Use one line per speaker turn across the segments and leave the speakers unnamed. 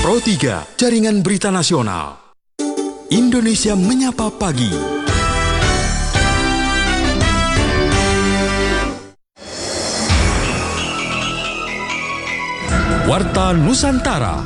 Pro 3, Jaringan Berita Nasional. Indonesia Menyapa Pagi. Warta Nusantara.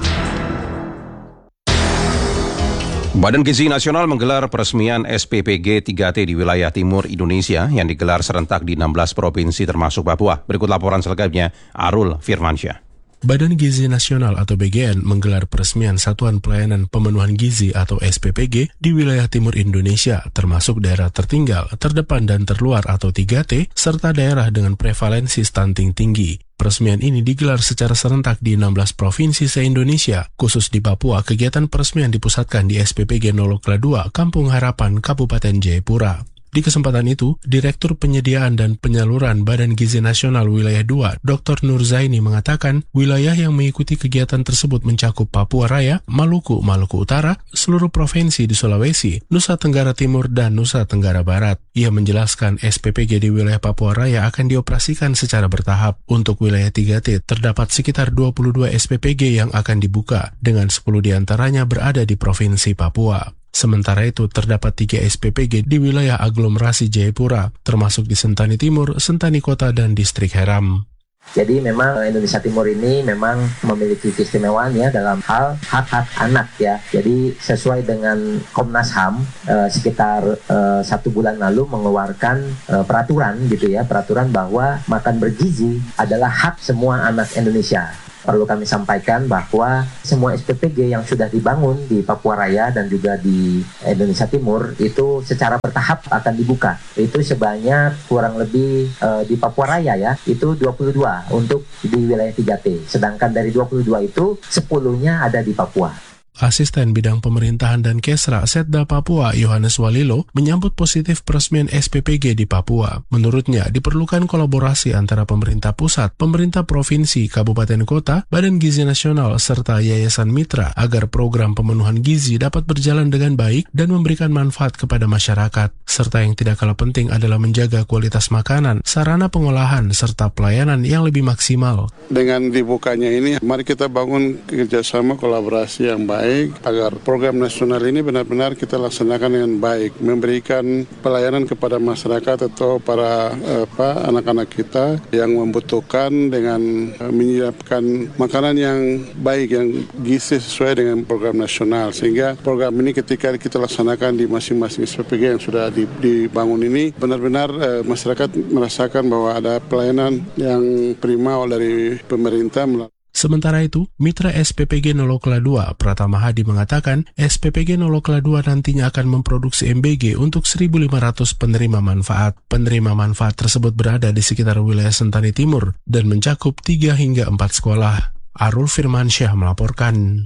Badan Gizi Nasional menggelar peresmian SPPG 3T di wilayah timur Indonesia yang digelar serentak di 16 provinsi termasuk Papua. Berikut laporan selengkapnya, Arul Firmansyah.
Badan Gizi Nasional atau BGN menggelar peresmian Satuan Pelayanan Pemenuhan Gizi atau SPPG di wilayah timur Indonesia, termasuk daerah tertinggal, terdepan dan terluar atau 3T, serta daerah dengan prevalensi stunting tinggi. Peresmian ini digelar secara serentak di 16 provinsi se-Indonesia. Khusus di Papua, kegiatan peresmian dipusatkan di SPPG Nolokla 2, Kampung Harapan, Kabupaten Jayapura. Di kesempatan itu, Direktur Penyediaan dan Penyaluran Badan Gizi Nasional Wilayah 2, Dr. Nur Zaini mengatakan, wilayah yang mengikuti kegiatan tersebut mencakup Papua Raya, Maluku, Maluku Utara, seluruh provinsi di Sulawesi, Nusa Tenggara Timur, dan Nusa Tenggara Barat. Ia menjelaskan SPPG di wilayah Papua Raya akan dioperasikan secara bertahap. Untuk wilayah 3T, terdapat sekitar 22 SPPG yang akan dibuka, dengan 10 diantaranya berada di Provinsi Papua. Sementara itu, terdapat 3 SPPG di wilayah aglomerasi Jayapura, termasuk di Sentani Timur, Sentani Kota, dan Distrik Heram.
Jadi memang Indonesia Timur ini memang memiliki keistimewaan ya dalam hal hak-hak anak ya. Jadi sesuai dengan Komnas HAM sekitar 1 bulan lalu mengeluarkan peraturan gitu ya, peraturan bahwa makan bergizi adalah hak semua anak Indonesia. Perlu kami sampaikan bahwa semua SPPG yang sudah dibangun di Papua Raya dan juga di Indonesia Timur itu secara bertahap akan dibuka. Itu sebanyak kurang lebih di Papua Raya ya, itu 22 untuk di wilayah 3T. Sedangkan dari 22 itu 10-nya ada di Papua.
Asisten Bidang Pemerintahan dan Kesra Setda Papua, Yohanes Walilo, menyambut positif peresmian SPPG di Papua. Menurutnya, diperlukan kolaborasi antara pemerintah pusat, pemerintah provinsi, kabupaten kota, Badan Gizi Nasional, serta yayasan mitra agar program pemenuhan gizi dapat berjalan dengan baik dan memberikan manfaat kepada masyarakat. Serta yang tidak kalah penting adalah menjaga kualitas makanan, sarana pengolahan, serta pelayanan yang lebih maksimal.
Dengan dibukanya ini, mari kita bangun kerjasama kolaborasi yang baik agar program nasional ini benar-benar kita laksanakan dengan baik, memberikan pelayanan kepada masyarakat atau para anak-anak kita yang membutuhkan dengan menyiapkan makanan yang baik, yang gizi sesuai dengan program nasional. Sehingga program ini ketika kita laksanakan di masing-masing SPPG yang sudah dibangun ini, benar-benar masyarakat merasakan bahwa ada pelayanan yang prima dari pemerintah.
Sementara itu, mitra SPPG Nolokla 2, Pratama Hadi mengatakan, SPPG Nolokla 2 nantinya akan memproduksi MBG untuk 1.500 penerima manfaat. Penerima manfaat tersebut berada di sekitar wilayah Sentani Timur dan mencakup 3 hingga 4 sekolah. Arul Firmansyah melaporkan.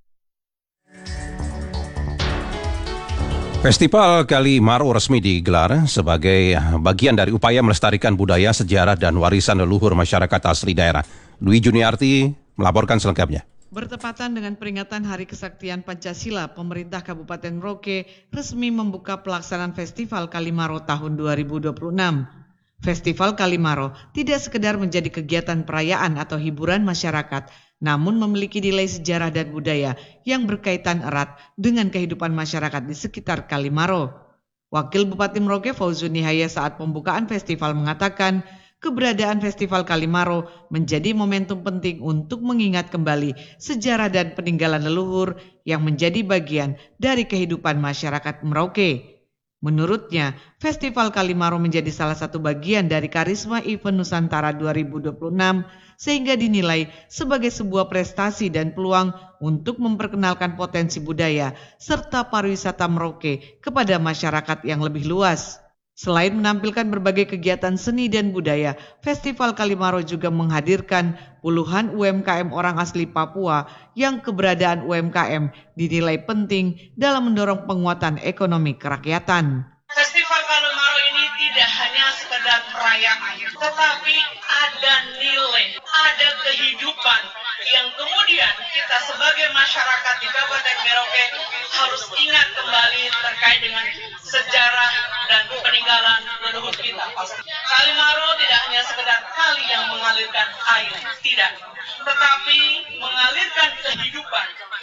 Festival Kalimaro resmi digelar sebagai bagian dari upaya melestarikan budaya, sejarah, dan warisan leluhur masyarakat asli daerah. Dwi Juniarti melaporkan selengkapnya.
Bertepatan dengan peringatan Hari Kesaktian Pancasila, pemerintah Kabupaten Merauke resmi membuka pelaksanaan Festival Kalimaro tahun 2026. Festival Kalimaro tidak sekedar menjadi kegiatan perayaan atau hiburan masyarakat, namun memiliki nilai sejarah dan budaya yang berkaitan erat dengan kehidupan masyarakat di sekitar Kalimaro. Wakil Bupati Merauke Fauzun Nihaya saat pembukaan festival mengatakan, keberadaan Festival Kalimaro menjadi momentum penting untuk mengingat kembali sejarah dan peninggalan leluhur yang menjadi bagian dari kehidupan masyarakat Merauke. Menurutnya, Festival Kalimaro menjadi salah satu bagian dari karisma event Nusantara 2026 sehingga dinilai sebagai sebuah prestasi dan peluang untuk memperkenalkan potensi budaya serta pariwisata Merauke kepada masyarakat yang lebih luas. Selain menampilkan berbagai kegiatan seni dan budaya, Festival Kalimaro juga menghadirkan puluhan UMKM orang asli Papua yang keberadaan UMKM dinilai penting dalam mendorong penguatan ekonomi kerakyatan.
Festival Kalimaro ini tidak hanya sekedar perayaan, tetapi ada nilai, ada kehidupan yang kemudian kita sebagai masyarakat di Kabupaten Merauke harus ingat kembali terkait dengan sejarah dan peninggalan leluhur kita. Kalimaro tidak hanya sekedar kali yang mengalirkan air, tidak, tetapi mengalirkan kehidupan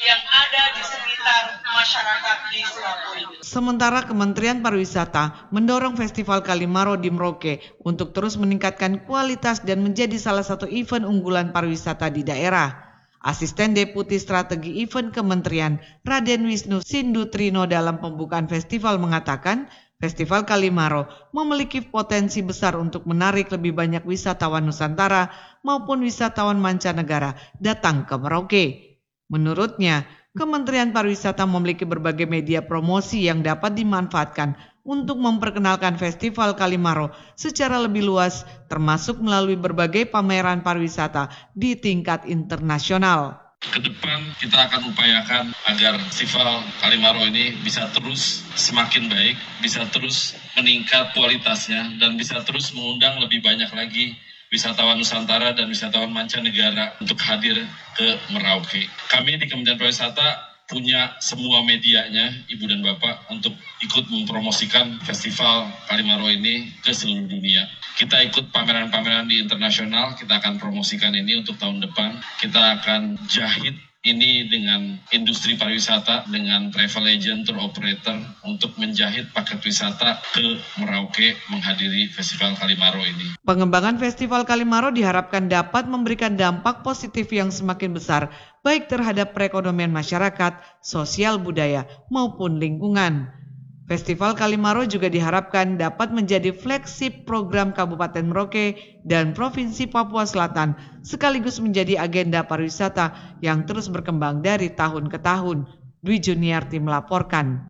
yang ada di sekitar masyarakat di Singapura.
Sementara Kementerian Pariwisata mendorong Festival Kalimaro di Merauke untuk terus meningkatkan kualitas dan menjadi salah satu event unggulan pariwisata di daerah. Asisten Deputi Strategi Event Kementerian Raden Wisnu Sindutrino dalam pembukaan festival mengatakan, Festival Kalimaro memiliki potensi besar untuk menarik lebih banyak wisatawan Nusantara maupun wisatawan mancanegara datang ke Merauke. Menurutnya, Kementerian Pariwisata memiliki berbagai media promosi yang dapat dimanfaatkan untuk memperkenalkan Festival Kalimaro secara lebih luas, termasuk melalui berbagai pameran pariwisata di tingkat internasional.
Ke depan kita akan upayakan agar Festival Kalimaro ini bisa terus semakin baik, bisa terus meningkat kualitasnya, dan bisa terus mengundang lebih banyak lagi wisatawan Nusantara dan wisatawan mancanegara untuk hadir ke Merauke. Kami di Kementerian Pariwisata punya semua medianya, Ibu dan Bapak, untuk ikut mempromosikan Festival Kalimaro ini ke seluruh dunia. Kita ikut pameran-pameran di internasional, kita akan promosikan ini untuk tahun depan. Kita akan jahit ini dengan industri pariwisata, dengan travel agent, tour operator, untuk menjahit paket wisata ke Merauke menghadiri Festival Kalimaro ini.
Pengembangan Festival Kalimaro diharapkan dapat memberikan dampak positif yang semakin besar, baik terhadap perekonomian masyarakat, sosial budaya, maupun lingkungan. Festival Kalimaro juga diharapkan dapat menjadi flagship program Kabupaten Merauke dan Provinsi Papua Selatan, sekaligus menjadi agenda pariwisata yang terus berkembang dari tahun ke tahun. Dwi Juniarti melaporkan.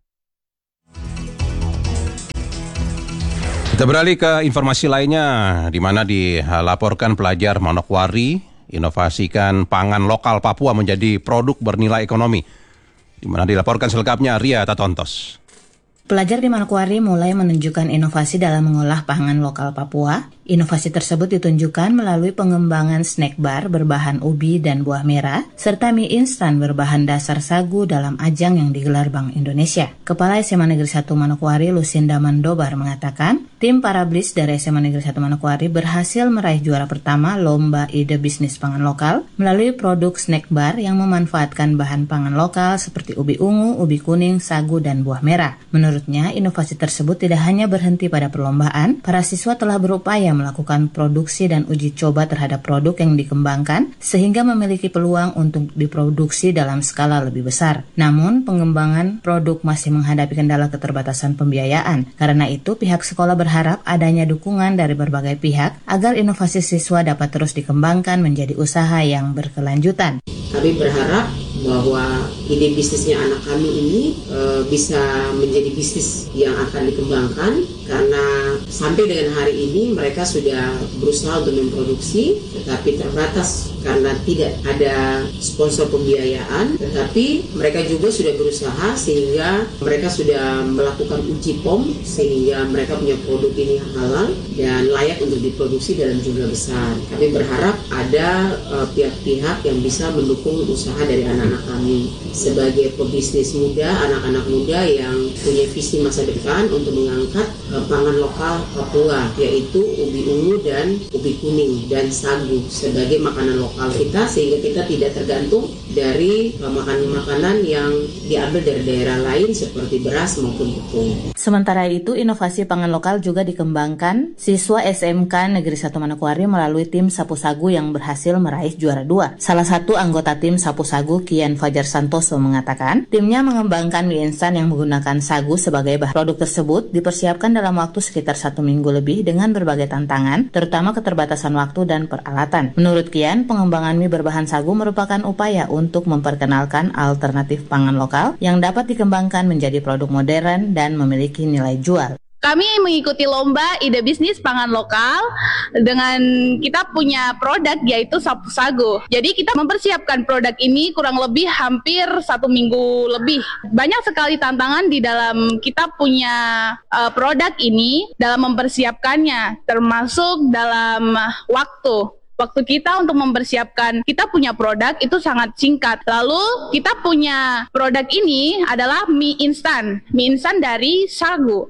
Kita beralih ke informasi lainnya, di mana dilaporkan pelajar Manokwari inovasikan pangan lokal Papua menjadi produk bernilai ekonomi. Di mana dilaporkan selengkapnya Ria Tatontos.
Pelajar di Manokwari mulai menunjukkan inovasi dalam mengolah pangan lokal Papua. Inovasi tersebut ditunjukkan melalui pengembangan snack bar berbahan ubi dan buah merah, serta mie instan berbahan dasar sagu dalam ajang yang digelar Bank Indonesia. Kepala SMA Negeri 1 Manokwari, Lucinda Mandobar, mengatakan, tim Parablis dari SMA Negeri 1 Manokwari berhasil meraih juara pertama Lomba Ide Bisnis Pangan Lokal melalui produk snack bar yang memanfaatkan bahan pangan lokal seperti ubi ungu, ubi kuning, sagu, dan buah merah. Menurutnya, inovasi tersebut tidak hanya berhenti pada perlombaan, para siswa telah berupaya melakukan produksi dan uji coba terhadap produk yang dikembangkan sehingga memiliki peluang untuk diproduksi dalam skala lebih besar. Namun, pengembangan produk masih menghadapi kendala keterbatasan pembiayaan. Karena itu, pihak sekolah berharap adanya dukungan dari berbagai pihak agar inovasi siswa dapat terus dikembangkan menjadi usaha yang berkelanjutan.
Kami berharap bahwa ide bisnisnya anak kami ini bisa menjadi bisnis yang akan dikembangkan, karena sampai dengan hari ini mereka sudah berusaha untuk memproduksi tetapi terbatas karena tidak ada sponsor pembiayaan, tetapi mereka juga sudah berusaha sehingga mereka sudah melakukan uji POM sehingga mereka punya produk ini halal dan layak untuk diproduksi dalam jumlah besar. Kami berharap ada pihak-pihak yang bisa mendukung usaha dari anak-anak kami sebagai pebisnis muda, anak-anak muda yang punya visi masa depan untuk mengangkat pangan lokal Papua, yaitu ubi ungu dan ubi kuning dan sagu sebagai makanan lokal kita, sehingga kita tidak tergantung dari makanan-makanan yang diambil dari daerah lain seperti beras maupun tepung.
Sementara itu, inovasi pangan lokal juga dikembangkan siswa SMK Negeri 1 Manokwari melalui tim Sapu Sagu yang berhasil meraih juara 2. Salah satu anggota tim Sapu Sagu, Kian Fajar Santoso, mengatakan timnya mengembangkan mie instan yang menggunakan sagu sebagai bahan. Produk tersebut dipersiapkan dalam waktu sekitar 1 minggu lebih dengan berbagai tantangan, terutama keterbatasan waktu dan peralatan. Menurut Kian, pengembangan mie berbahan sagu merupakan upaya untuk memperkenalkan alternatif pangan lokal yang dapat dikembangkan menjadi produk modern dan memiliki nilai jual.
Kami mengikuti lomba ide bisnis pangan lokal dengan kita punya produk yaitu Sapu Sagu. Jadi kita mempersiapkan produk ini kurang lebih hampir 1 minggu lebih. Banyak sekali tantangan di dalam kita punya produk ini dalam mempersiapkannya, termasuk dalam waktu. Waktu kita untuk mempersiapkan kita punya produk itu sangat singkat. Lalu kita punya produk ini adalah mie instan dari sagu.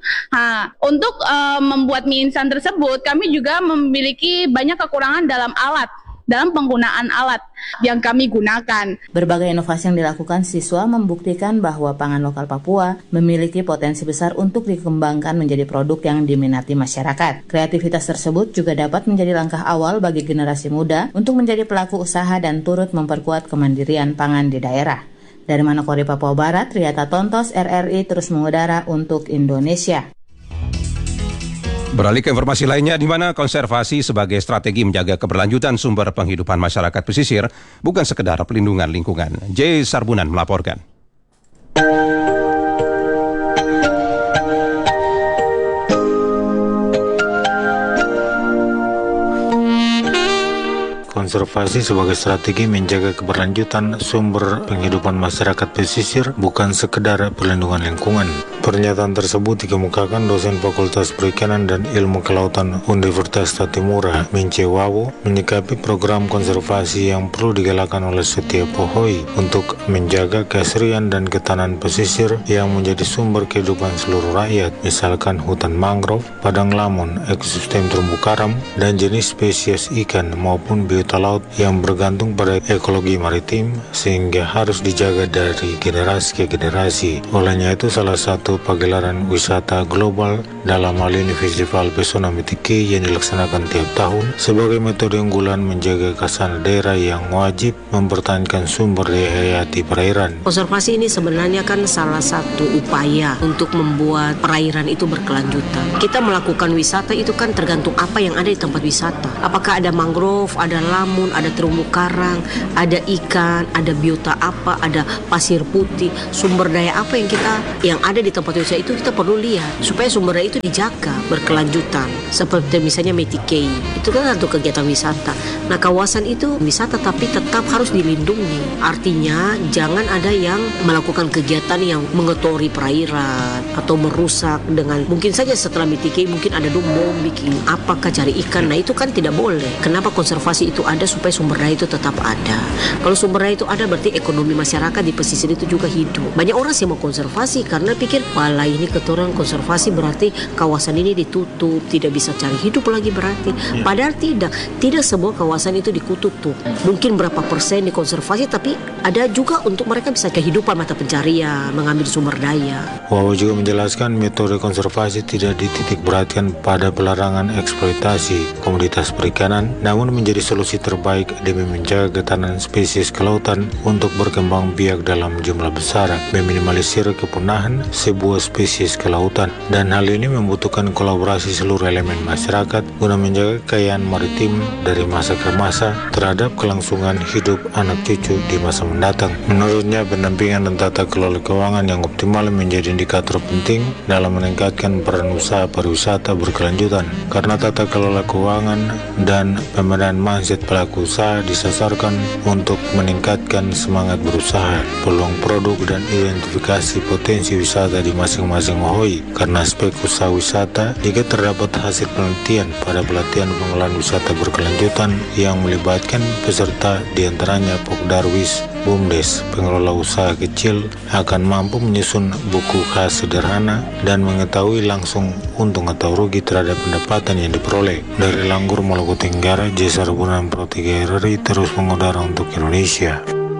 Untuk membuat mie instan tersebut kami juga memiliki banyak kekurangan dalam alat. dalam penggunaan alat yang kami gunakan.
Berbagai inovasi yang dilakukan siswa membuktikan bahwa pangan lokal Papua memiliki potensi besar untuk dikembangkan menjadi produk yang diminati masyarakat. Kreativitas tersebut juga dapat menjadi langkah awal bagi generasi muda untuk menjadi pelaku usaha dan turut memperkuat kemandirian pangan di daerah. Dari Manokwari, Papua Barat, Riyata Tontos, RRI terus mengudara untuk Indonesia.
Beralih ke informasi lainnya, di mana konservasi sebagai strategi menjaga keberlanjutan sumber penghidupan masyarakat pesisir bukan sekedar pelindungan lingkungan. J. Sarbunan melaporkan.
Konservasi sebagai strategi menjaga keberlanjutan sumber penghidupan masyarakat pesisir bukan sekedar perlindungan lingkungan. Pernyataan tersebut dikemukakan dosen Fakultas Perikanan dan Ilmu Kelautan Universitas Tatimura, Mince Wawo, menyikapi program konservasi yang perlu digalakkan oleh setiap pohoi untuk menjaga keasrian dan ketahanan pesisir yang menjadi sumber kehidupan seluruh rakyat, misalkan hutan mangrove, padang lamun, ekosistem terumbu karang, dan jenis spesies ikan maupun biota laut yang bergantung pada ekologi maritim sehingga harus dijaga dari generasi ke generasi. Olehnya itu salah satu pagelaran wisata global dalam hal ini Festival Pesona Mitike yang dilaksanakan tiap tahun sebagai metode unggulan menjaga khasana daerah yang wajib mempertahankan sumber daya hayati perairan.
Konservasi ini sebenarnya kan salah satu upaya untuk membuat perairan itu berkelanjutan. Kita melakukan wisata itu kan tergantung apa yang ada di tempat wisata. Apakah ada mangrove, ada lamun, ada terumbu karang, ada ikan, ada biota apa, ada pasir putih, sumber daya apa yang ada di tempat wisata itu kita perlu lihat supaya sumber daya itu dijaga berkelanjutan. Seperti misalnya Metikei, itu kan satu kegiatan wisata. Nah, kawasan itu wisata tapi tetap harus dilindungi. Artinya jangan ada yang melakukan kegiatan yang mengotori perairan atau merusak dengan mungkin saja setelah Metikei mungkin ada bom bikin apakah cari ikan. Nah, itu kan tidak boleh. Kenapa konservasi itu ada? Supaya sumber daya itu tetap ada. Kalau sumber daya itu ada berarti ekonomi masyarakat di pesisir itu juga hidup. Banyak orang sih mau konservasi karena pikir wala ini ketoran konservasi berarti kawasan ini ditutup, tidak bisa cari hidup lagi berarti. Padahal tidak semua kawasan itu ditutup. Mungkin berapa persen dikonservasi tapi ada juga untuk mereka bisa kehidupan mata pencarian, mengambil sumber daya.
Wawo juga menjelaskan metode konservasi tidak dititik beratkan pada pelarangan eksploitasi komoditas perikanan, namun menjadi solusi terbaik demi menjaga ketahanan spesies kelautan untuk berkembang biak dalam jumlah besar, meminimalisir kepunahan sebuah spesies kelautan, dan hal ini membutuhkan kolaborasi seluruh elemen masyarakat guna menjaga kekayaan maritim dari masa ke masa terhadap kelangsungan hidup anak cucu di masa mendatang. Menurutnya, pendampingan dan tata kelola keuangan yang optimal menjadi indikator penting dalam meningkatkan peran usaha pariwisata berkelanjutan, karena tata kelola keuangan dan pembinaan mindset pelaku usaha disasarkan untuk meningkatkan semangat berusaha, peluang produk, dan identifikasi potensi wisata di masing-masing hoi. Karena aspek usaha wisata juga terdapat hasil penelitian pada pelatihan pengelolaan wisata berkelanjutan yang melibatkan peserta diantaranya Pokdarwis, BUMDes, pengelola usaha kecil akan mampu menyusun buku khas sederhana dan mengetahui langsung untung atau rugi terhadap pendapatan yang diperoleh. Dari Langgur, Maluku Tenggara, J. Sarbunan Pro 3 RRI terus mengudara untuk Indonesia.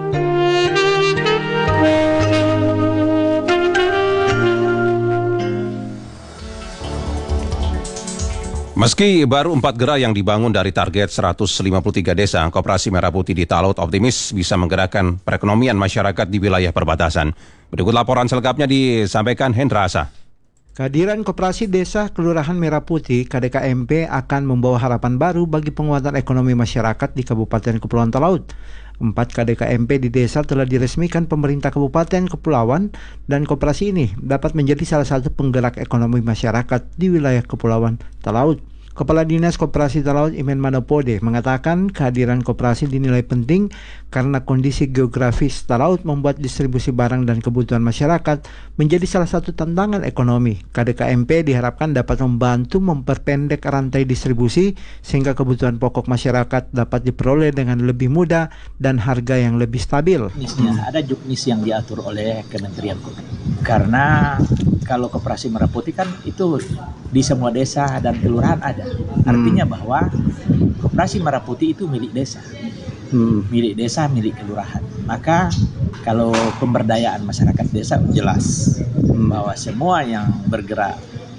Meski baru 4 gerai yang dibangun dari target 153 desa, Koperasi Merah Putih di Talaut optimis bisa menggerakkan perekonomian masyarakat di wilayah perbatasan. Berikut laporan selengkapnya disampaikan Hendra Asa.
Kehadiran Koperasi Desa Kelurahan Merah Putih KDKMP akan membawa harapan baru bagi penguatan ekonomi masyarakat di Kabupaten Kepulauan Talaut. 4 KDKMP di desa telah diresmikan pemerintah Kabupaten Kepulauan dan koperasi ini dapat menjadi salah satu penggerak ekonomi masyarakat di wilayah Kepulauan Talaut. Kepala Dinas Koperasi Talaut Imen Manopode mengatakan kehadiran koperasi dinilai penting karena kondisi geografis Talaut membuat distribusi barang dan kebutuhan masyarakat menjadi salah satu tantangan ekonomi. KDKMP diharapkan dapat membantu memperpendek rantai distribusi sehingga kebutuhan pokok masyarakat dapat diperoleh dengan lebih mudah dan harga yang lebih stabil.
Ada juknis yang diatur oleh Kementerian Karena kalau koperasi Merah Putih kan itu di semua desa dan kelurahan ada. Artinya bahwa koperasi Merah Putih itu milik desa. Milik desa, milik kelurahan. Maka kalau pemberdayaan masyarakat desa jelas bahwa semua yang bergerak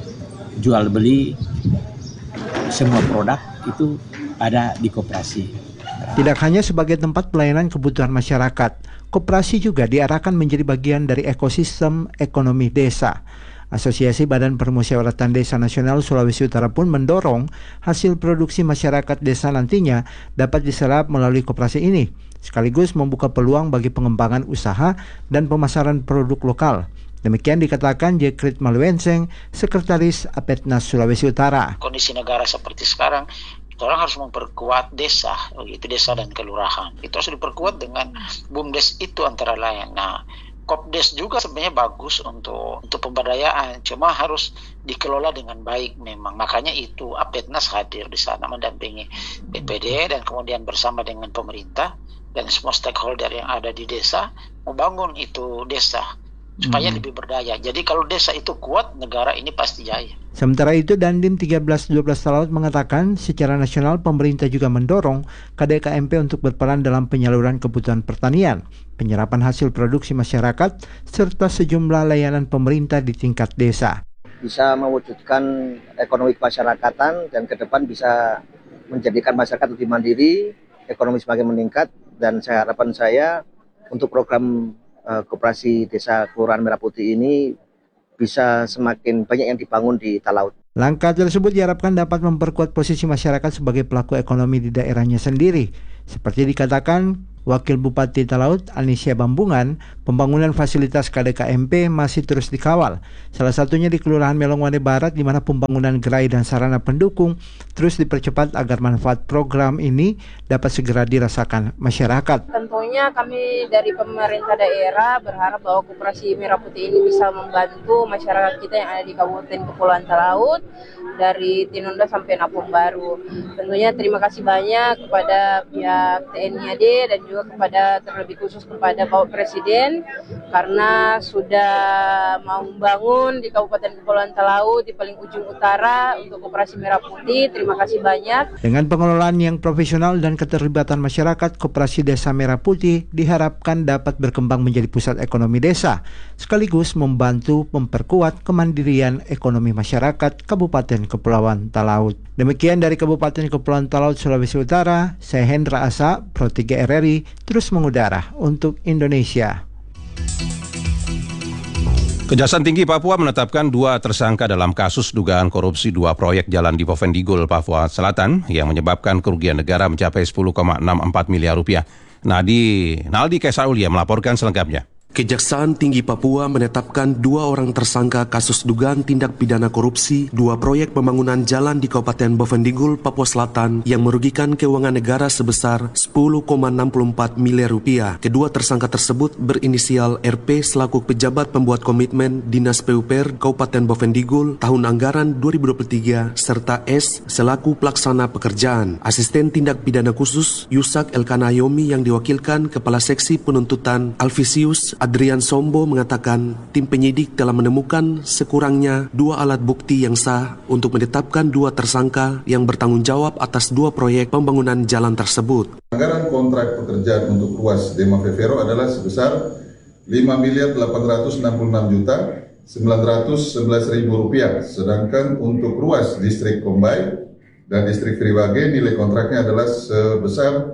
jual beli semua produk itu ada di koperasi.
Tidak hanya sebagai tempat pelayanan kebutuhan masyarakat, koperasi juga diarahkan menjadi bagian dari ekosistem ekonomi desa. Asosiasi Badan Permusyawaratan Desa Nasional Sulawesi Utara pun mendorong hasil produksi masyarakat desa nantinya dapat diserap melalui koperasi ini, sekaligus membuka peluang bagi pengembangan usaha dan pemasaran produk lokal. Demikian dikatakan Jekrit Maluenseng, Sekretaris Apetnas Sulawesi Utara.
Kondisi negara seperti sekarang, orang harus memperkuat desa, itu desa dan kelurahan. Itu harus diperkuat dengan BUMDes itu antara lain. Nah, Kopdes juga sebenarnya bagus untuk pemberdayaan, cuma harus dikelola dengan baik memang. Makanya itu Apetnas hadir di sana mendampingi BPD dan kemudian bersama dengan pemerintah dan semua stakeholder yang ada di desa membangun itu desa supaya lebih berdaya. Jadi kalau desa itu kuat, negara ini pasti jaya.
Sementara itu, Dandim 1312 Talaut mengatakan secara nasional pemerintah juga mendorong KDKMP untuk berperan dalam penyaluran kebutuhan pertanian, penyerapan hasil produksi masyarakat, serta sejumlah layanan pemerintah di tingkat desa.
Bisa mewujudkan ekonomi kemasyarakatan dan ke depan bisa menjadikan masyarakat lebih mandiri, ekonomi semakin meningkat, dan harapan saya untuk program Koperasi Desa Kelurahan Merah Putih ini bisa semakin banyak yang dibangun di Talaut.
Langkah tersebut diharapkan dapat memperkuat posisi masyarakat sebagai pelaku ekonomi di daerahnya sendiri. Seperti dikatakan Wakil Bupati Talaut, Anisya Bambungan, pembangunan fasilitas KDKMP masih terus dikawal. Salah satunya di Kelurahan Melongwane Barat, di mana pembangunan gerai dan sarana pendukung terus dipercepat agar manfaat program ini dapat segera dirasakan masyarakat.
Tentunya kami dari pemerintah daerah berharap bahwa Koperasi Merah Putih ini bisa membantu masyarakat kita yang ada di Kabupaten Kepulauan Talaut dari Tinunda sampai Napung Baru. Tentunya terima kasih banyak kepada pihak TNI AD dan juga kepada terlebih khusus kepada Bapak Presiden karena sudah mau membangun di Kabupaten Kepulauan Talaut di paling ujung utara untuk Koperasi Merah Putih. Terima kasih banyak.
Dengan pengelolaan yang profesional dan keterlibatan masyarakat, Koperasi Desa Merah Putih diharapkan dapat berkembang menjadi pusat ekonomi desa, sekaligus membantu memperkuat kemandirian ekonomi masyarakat Kabupaten Kepulauan Talaut. Demikian dari Kabupaten Kepulauan Talaut, Sulawesi Utara, saya Hendra Asa, Pro 3 RRI, terus mengudara untuk Indonesia.
Kejaksaan Tinggi Papua menetapkan 2 tersangka dalam kasus dugaan korupsi 2 proyek jalan di Bovendigul, Papua Selatan yang menyebabkan kerugian negara mencapai 10,64 miliar rupiah. Naldi Kesaulia melaporkan selengkapnya.
Kejaksaan Tinggi Papua menetapkan 2 orang tersangka kasus dugaan tindak pidana korupsi 2 proyek pembangunan jalan di Kabupaten Bovendigul, Papua Selatan yang merugikan keuangan negara sebesar 10,64 miliar rupiah. Kedua tersangka tersebut berinisial RP selaku pejabat pembuat komitmen Dinas PUPR Kabupaten Bovendigul tahun anggaran 2023 serta S selaku pelaksana pekerjaan. Asisten tindak pidana khusus Yusak Elkanayomi yang diwakilkan Kepala Seksi Penuntutan Alvisius Adrian Sombo mengatakan tim penyidik telah menemukan sekurangnya 2 alat bukti yang sah untuk menetapkan 2 tersangka yang bertanggung jawab atas 2 proyek pembangunan jalan tersebut.
Anggaran kontrak pekerjaan untuk ruas Dema Vevero adalah sebesar 5.866.911.000 rupiah, sedangkan untuk ruas distrik Kombay dan distrik Friwage nilai kontraknya adalah sebesar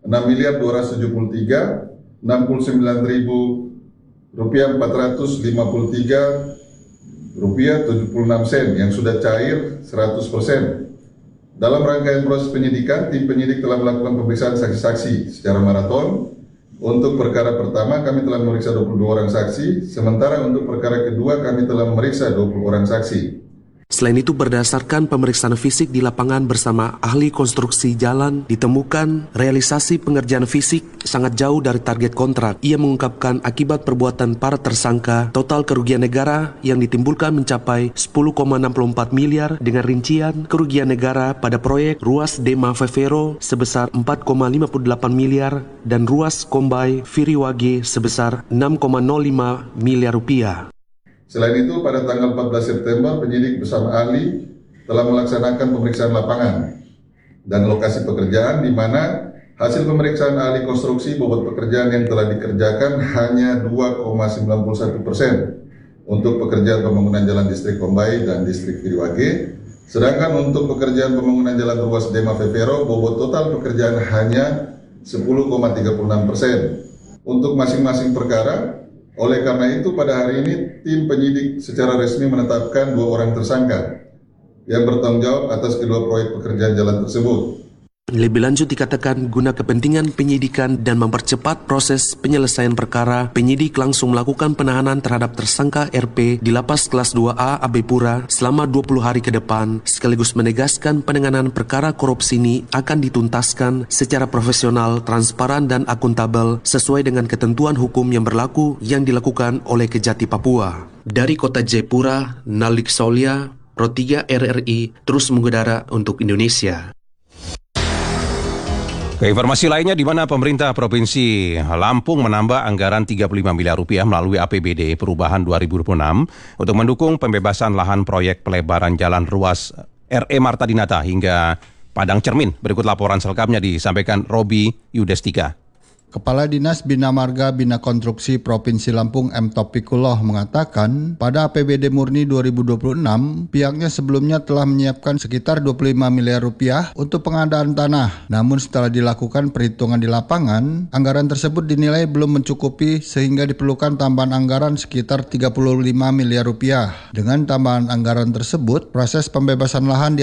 6.273.69.000 rupiah 453 rupiah 76 sen yang sudah cair 100%. Dalam rangkaian proses penyidikan, tim penyidik telah melakukan pemeriksaan saksi-saksi secara maraton. Untuk perkara pertama kami telah memeriksa 22 orang saksi, sementara untuk perkara kedua kami telah memeriksa 20 orang saksi.
Selain itu, berdasarkan pemeriksaan fisik di lapangan bersama ahli konstruksi jalan, ditemukan realisasi pengerjaan fisik sangat jauh dari target kontrak. Ia mengungkapkan akibat perbuatan para tersangka, total kerugian negara yang ditimbulkan mencapai 10,64 miliar dengan rincian kerugian negara pada proyek ruas Dema Vevero sebesar 4,58 miliar dan ruas Kombay Firiwage sebesar 6,05 miliar rupiah.
Selain itu, pada tanggal 14 September, penyidik bersama ahli telah melaksanakan pemeriksaan lapangan dan lokasi pekerjaan di mana hasil pemeriksaan ahli konstruksi bobot pekerjaan yang telah dikerjakan hanya 2,91% untuk pekerjaan pembangunan jalan distrik Kombai dan distrik Piliwage. Sedangkan untuk pekerjaan pembangunan jalan ruas Dema Vevero, bobot total pekerjaan hanya 10,36%. Untuk masing-masing perkara, oleh karena itu pada hari ini tim penyidik secara resmi menetapkan 2 orang tersangka yang bertanggung jawab atas kedua proyek pekerjaan jalan tersebut.
Lebih lanjut dikatakan guna kepentingan penyidikan dan mempercepat proses penyelesaian perkara, penyidik langsung melakukan penahanan terhadap tersangka RP di Lapas Kelas 2A Abepura selama 20 hari ke depan, sekaligus menegaskan penanganan perkara korupsi ini akan dituntaskan secara profesional, transparan dan akuntabel sesuai dengan ketentuan hukum yang berlaku yang dilakukan oleh Kejati Papua. Dari Kota Jayapura, Nalik Saulia, Pro 3 RRI terus mengudara untuk Indonesia.
Ke informasi lainnya, di mana pemerintah Provinsi Lampung menambah anggaran 35 miliar rupiah melalui APBD perubahan 2026 untuk mendukung pembebasan lahan proyek pelebaran jalan ruas RE Marta Dinata hingga Padang Cermin. Berikut laporan selengkapnya disampaikan Robi Yudestika.
Kepala Dinas Bina Marga Bina Konstruksi Provinsi Lampung M. Topikuloh mengatakan pada APBD murni 2026 pihaknya sebelumnya telah menyiapkan sekitar 25 miliar rupiah untuk pengadaan tanah. Namun setelah dilakukan perhitungan di lapangan, anggaran tersebut dinilai belum mencukupi sehingga diperlukan tambahan anggaran sekitar 35 miliar rupiah. Dengan tambahan anggaran tersebut, proses pembebasan lahan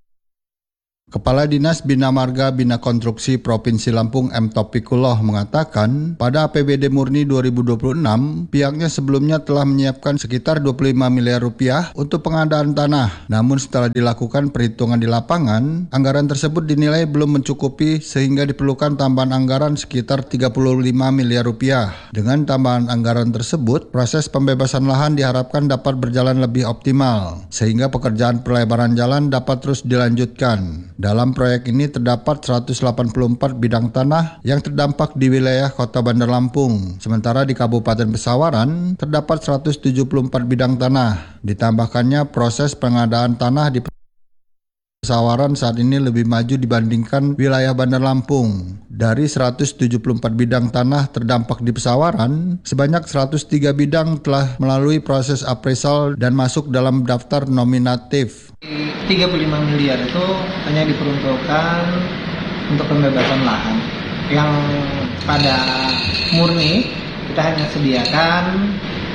Kepala Dinas Bina Marga Bina Konstruksi Provinsi Lampung M. Topikuloh mengatakan pada APBD murni 2026 pihaknya sebelumnya telah menyiapkan sekitar 25 miliar rupiah untuk pengadaan tanah. Namun setelah dilakukan perhitungan di lapangan, anggaran tersebut dinilai belum mencukupi sehingga diperlukan tambahan anggaran sekitar 35 miliar rupiah. Dengan tambahan anggaran tersebut, proses pembebasan lahan diharapkan dapat berjalan lebih optimal sehingga pekerjaan pelebaran jalan dapat terus dilanjutkan. Dalam proyek ini terdapat 184 bidang tanah yang terdampak di wilayah Kota Bandar Lampung. Sementara di Kabupaten Pesawaran terdapat 174 bidang tanah. Ditambahkannya proses pengadaan tanah di Pesawaran saat ini lebih maju dibandingkan wilayah Bandar Lampung. Dari 174 bidang tanah terdampak di Pesawaran, sebanyak 103 bidang telah melalui proses appraisal dan masuk dalam daftar nominatif.
35 miliar itu hanya diperuntukkan untuk pembebasan lahan. Yang pada murni kita hanya sediakan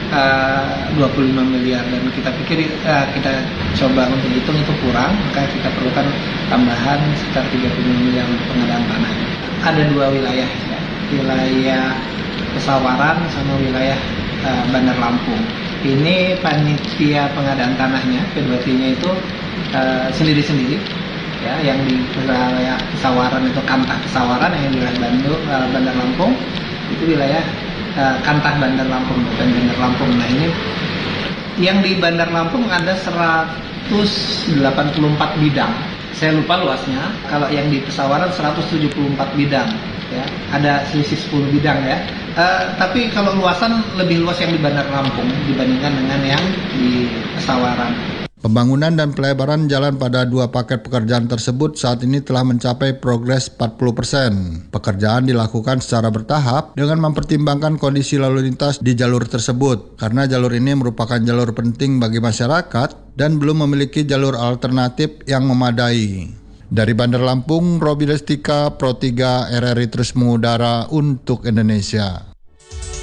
25 miliar dan kita pikir kita coba untuk hitung itu kurang, maka kita perlukan tambahan sekitar 35 miliar untuk pengadaan tanah. Ada 2 wilayah ya, wilayah Pesawaran sama wilayah Bandar Lampung. Ini panitia pengadaan tanahnya, P2T-nya itu sendiri-sendiri ya, yang di wilayah Pesawaran itu Kantah Pesawaran, yang di wilayah Bandar Lampung itu wilayah Kantah Bandar Lampung, bukan Bandar Lampung. Nah ini yang di Bandar Lampung ada 184 bidang. Saya lupa luasnya. Kalau yang di Pesawaran 174 bidang. Ya, ada selisih 10 bidang ya. Tapi kalau luasan lebih luas yang di Bandar Lampung dibandingkan dengan yang di Pesawaran.
Pembangunan dan pelebaran jalan pada 2 paket pekerjaan tersebut saat ini telah mencapai progres 40%. Pekerjaan dilakukan secara bertahap dengan mempertimbangkan kondisi lalu lintas di jalur tersebut, karena jalur ini merupakan jalur penting bagi masyarakat dan belum memiliki jalur alternatif yang memadai. Dari Bandar Lampung, Robi Destika, Pro 3 RRI terus mengudara untuk Indonesia.